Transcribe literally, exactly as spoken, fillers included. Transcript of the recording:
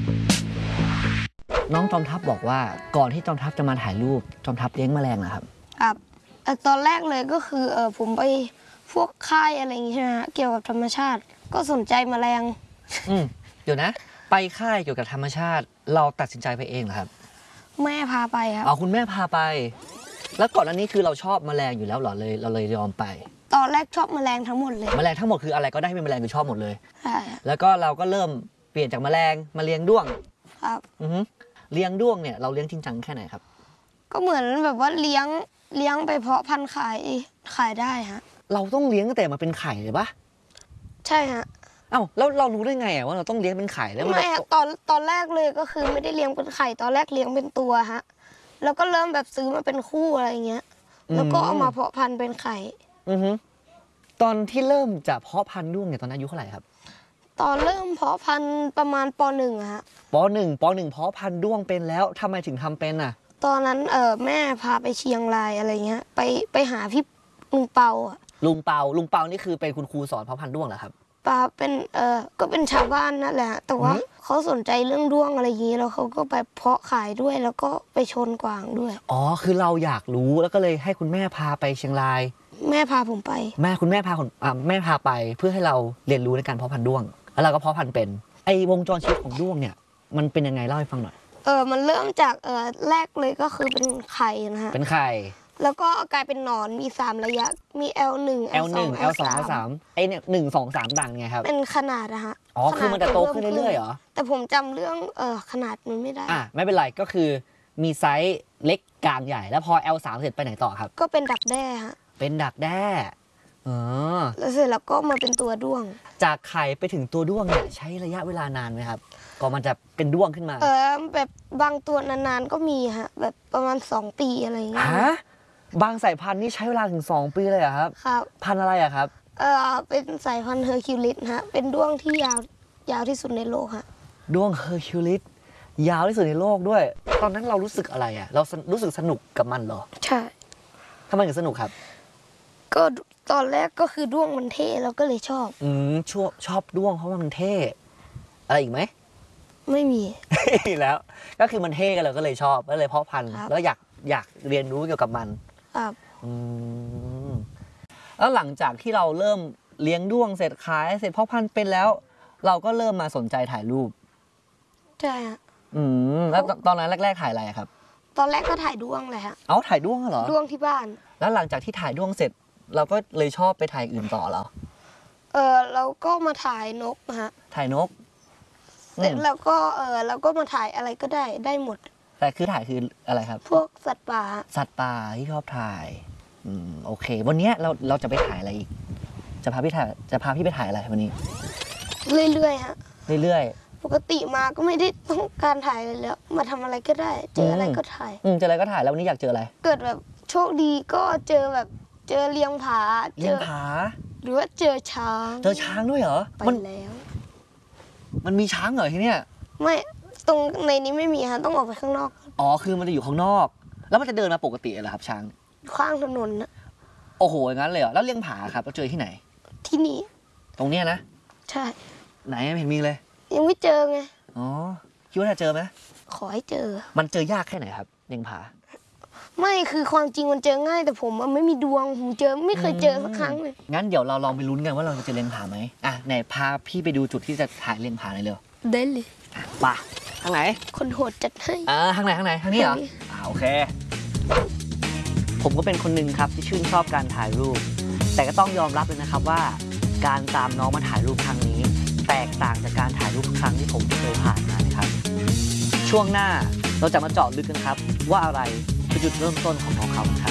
น้องจอมทัพบอกว่าก่อนที่จอมทัพจะมาถ่ายรูปจอมทัพเลี้ยงแมลงนะครับครับตอนแรกเลยก็คือเออผมไปพวกค่ายอะไรอย่างงี้ใช่ไหมฮะเกี่ยวกับธรรมชาติก็สนใจแมลงอืมเดี๋ยวนะไปค่ายเกี่ยวกับธรรมชาติเราตัดสินใจไปเองเหรอครับแม่พาไปครับอ๋อคุณแม่พาไปแล้วก่อนอันนี้คือเราชอบแมลงอยู่แล้วเหรอเลยเราเลยยอมไปตอนแรกชอบแมลงทั้งหมดเลยแมลงทั้งหมดคืออะไรก็ได้ที่เป็นแมลงคือชอบหมดเลยใช่แล้วก็เราก็เริ่มเปลี่ยนจากแมลงมาเลี้ยงด้วงครับอือฮึเลี้ยงด้วงเนี่ยเราเลี้ยงจริงจังแค่ไหนครับก็เหมือนแบบว่าเลี้ยงเลี้ยงไปเพาะพันธุ์ขายขายได้ฮะเราต้องเลี้ยงตั้งแต่มาเป็นไข่เลยปะใช่ฮะเอ้าแล้วเรารู้ได้ไงว่าเราต้องเลี้ยงเป็นไข่แล้วไม่ฮะตอนตอนแรกเลยก็คือไม่ได้เลี้ยงเป็นไข่ตอนแรกเลี้ยงเป็นตัวฮะแล้วก็เริ่มแบบซื้อมาเป็นคู่อะไรเงี้ยแล้วก็เอามาเพาะพันธุ์เป็นไข่อือฮึตอนที่เริ่มจะเพาะพันธุ์ด้วงเนี่ยตอนนั้นอายุเท่าไหร่ครับตอนเริ่มเพาะพันธุ์ประมาณปหนึ่งฮะปหนึ่งปหนึ่งเพาะพันธุ์ด้วงเป็นแล้วทำไมถึงทำเป็นอ่ะตอนนั้นเออแม่พาไปเชียงรายอะไรเงี้ยไปไปหาพี่ลุงเปาอ่ะลุงเปาลุงเปานี่คือเป็นคุณครูสอนเพาะพันธุ์ด้วงเหรอครับปาเป็นเออก็เป็นชาวบ้านนั่นแหละแต่ว่าเขาสนใจเรื่องด้วงอะไรอย่างนี้แล้วเขาก็ไปเพาะขายด้วยแล้วก็ไปชนกวางด้วยอ๋อคือเราอยากรู้แล้วก็เลยให้คุณแม่พาไปเชียงรายแม่พาผมไปแม่คุณแม่พาคนอ่าแม่พาไปเพื่อให้เราเรียนรู้ในการเพาะพันธุ์ด้วงแล้วเราก็เพาะพันธุ์เป็นไอ้วงจรชีวิตของด้วงเนี่ยมันเป็นยังไงเล่าให้ฟังหน่อยเออมันเริ่มจากเออแรกเลยก็คือเป็นไข่นะฮะเป็นไข่แล้วก็กลายเป็นหนอนมีสามระยะมี แอล หนึ่งแอล หนึ่ง แอล สอง แอล สามไอ้เนี่ยหนึ่ง สอง สามต่างไงครับเป็นขนาดนะฮะอ๋อคือมันจะโตขึ้นเรื่อยๆเหรอแต่ผมจำเรื่องเออขนาดมันไม่ได้อ่ะไม่เป็นไรก็คือมีไซส์เล็กกลางใหญ่แล้วพอ แอล สาม เสร็จไปไหนต่อครับก็เป็นดักแด้ฮะเป็นดักแด้อ๋อแล้วเสร็จแล้วก็มาเป็นตัวด้วงจากไข่ไปถึงตัวด้วงเนี่ยใช้ระยะเวลานานไหมครับก่อนมันจะเป็นด้วงขึ้นมาเออแบบบางตัวนานๆก็มีฮะแบบประมาณสองปีอะไรอย่างเงี้ยฮะบางสายพันธุ์นี่ใช้เวลาถึงสองปีเลยเหรอครับครับพันธุ์อะไรอะครับเออเป็นสายพันธุ์เฮอร์คิวลิสฮะเป็นด้วงที่ยาวยาวที่สุดในโลกฮะด้วงเฮอร์คิวลิสยาวที่สุดในโลกด้วยตอนนั้นเรารู้สึกอะไรอะเรารู้สึกสนุกกับมันเหรอใช่ทำไมถึงสนุกครับก็ตอนแรกก็คือด้วงมันเท่เราก็เลยชอบอืมชอบชอบด้วงเพราะว่ามันเท่อะไรอีกไหมไม่มีแล้วก็คือมันเท่กันเลยก็เลยชอบก็เลยเพาะพันธุ์แล้วอยากอยากเรียนรู้เกี่ยวกับมันครับอืมแล้วหลังจากที่เราเริ่มเลี้ยงด้วงเสร็จขายเสร็จเพาะพันธุ์เป็นแล้วเราก็เริ่มมาสนใจถ่ายรูปใช่ฮะอืมแล้วตอนนั้นแรกๆถ่ายอะไรครับตอนแรกก็ถ่ายด้วงเลยฮะเอาถ่ายด้วงเหรอด้วงที่บ้านแล้วหลังจากที่ถ่ายด้วงเสร็จเราก็เลยชอบไปถ่ายอื่นต่อเหรอเออเราก็มาถ่ายนกฮะถ่ายนกเสร็จแล้วก็เออเราก็มาถ่ายอะไรก็ได้ได้หมดแต่คือถ่ายคืออะไรครับพวกสัตว์ป่าสัตว์ป่าที่ชอบถ่ายอืมโอเควันนี้เราเราจะไปถ่ายอะไรอีกจะพาพี่ถ่ายจะพาพี่ไปถ่ายอะไรวันนี้เรื่อยๆฮะเรื่อยๆปกติมาก็ไม่ได้ต้องการถ่ายเลยแล้วมาทำอะไรก็ได้เจออะไรก็ถ่ายอืมเจออะไรก็ถ่ายแล้ววันนี้อยากเจออะไรเกิดแบบโชคดีก็เจอแบบเจอเลียงผาเลียงผาหรือว่าเจอช้างเจอช้างด้วยเหรอไปแล้วมันมีช้างเหรอที่เนี้ยไม่ตรงในนี้ไม่มีฮะต้องออกไปข้างนอกอ๋อคือมันจะอยู่ข้างนอกแล้วมันจะเดินมาปกติเหรอครับช้างข้างถนนนะโอ้โหอย่างนั้นเลยเหรอแล้วเลียงผาครับเราเจอที่ไหนที่นี่ตรงเนี้ยนะใช่ไหนไม่เห็นมีเลยยังไม่เจอไงอ๋อคิดว่าจะเจอไหมขอให้เจอมันเจอยากแค่ไหนครับเลียงผาไม่คือความจริงมันเจอง่ายแต่ผมมันไม่มีดวงผมเจอไม่เคยเจอสักครั้งเลยงั้นเดี๋ยวเราลองไปลุ้นกันว่าเราจะเจอเลียงผาไหมอ่ะไหนพาพี่ไปดูจุดที่จะถ่ายเลียงผาหน่อยเร็วได้เลยป่ะทางไหนคนโหดจัดให้อ่าทางไหนทางไหนทางนี้เหรออ่าโอเคผมก็เป็นคนหนึ่งครับที่ชื่นชอบการถ่ายรูปแต่ก็ต้องยอมรับเลยนะครับว่าการตามน้องมาถ่ายรูปครั้งนี้แตกต่างจากการถ่ายรูปครั้งที่ผมเคยผ่านมานะครับช่วงหน้าเราจะมาเจาะลึกกันครับว่าอะไรคือจุดเริ่มต้นของน้องเขาครับ